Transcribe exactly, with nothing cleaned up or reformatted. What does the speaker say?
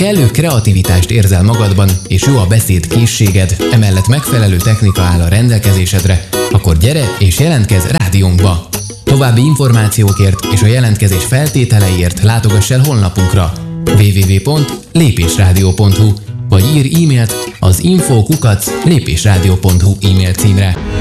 kellő kreativitást érzel magadban, és jó a beszéd készséged, emellett megfelelő technika áll a rendelkezésedre, akkor gyere és jelentkezz rádiónkba! További információkért és a jelentkezés feltételeiért látogass el honlapunkra double-u double-u double-u pont lépésrádió pont hu vagy ír e-mailt az info kukac lépésrádió pont hu e-mail címre.